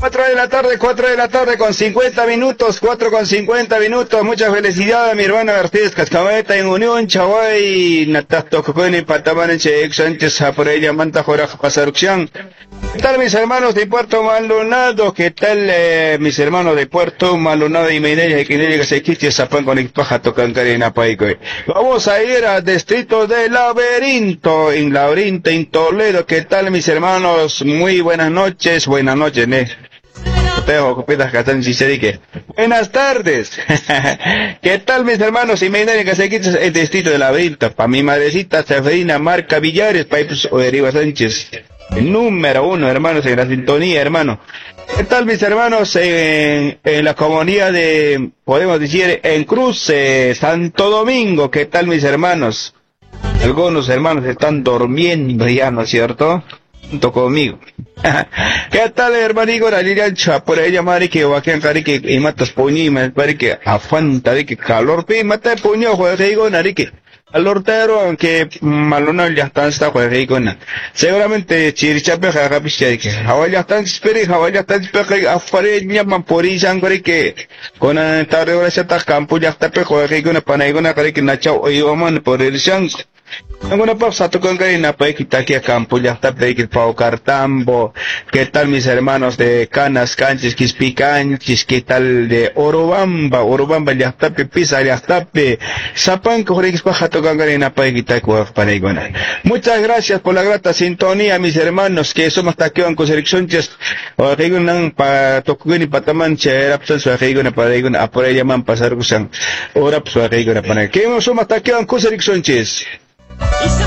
4 de la tarde con 50 minutos, 4 con 50 minutos. Muchas felicidades a mi hermano Artiz Cascabeta en Unión, Chaguay, Natato Coconi, Pataman, Chex, Sánchez, por ella, Manta, Joraj, Pasaruxian. ¿Qué tal mis hermanos de Puerto Maldonado? ¿Qué tal mis hermanos de Puerto Maldonado y Mineria, que se quite Zapan con el paja tocan Karina Paico? Vamos a ir al distrito de Laberinto, en Toledo. ¿Qué tal mis hermanos? Muy buenas noches, ¿eh? Buenas tardes. ¿Qué tal mis hermanos? Y me que se quita el distrito de Laberinto. Para mi madrecita Seferina Marca Villares, Paipos Oderiva Sánchez. El número 1, hermanos, en la sintonía, hermano. ¿Qué tal mis hermanos en la comunidad de, podemos decir, en Cruz, Santo Domingo? ¿Qué tal mis hermanos? Algunos hermanos están durmiendo ya, ¿no es cierto? Junto conmigo. ¿Qué tal hermanigo? La Lilian por ella mari que vaquean cari que y matas puñi me parece que afanta de que calor pi mata puño juega digo nari que alortero aunque malona ya está juega digo na seguramente chirichape jaga picha que hawaya están espere hawaya están espere afare llaman por y sangre que con tarde ahora se está campo ya está pe juega digo na panaigo na cari que na chao oyo man por el sang. Alguna pausa tocan que na pa kita aquí a campo ya está pe que pau cartambo. ¿Qué tal mis hermanos de Canas, Canches, Quispicanchis? ¿Qué tal de Orobamba ya está pe pisa ya está pe Zapan que paja tocan que na pa kita para iguana. Muchas gracias por la grata sintonía mis hermanos que somos taquean con selecciones o que nan pa tokugani pataman che rapsan su que na para iguana por ella man pasar usan ora pues que na para que somos taquean con selecciones.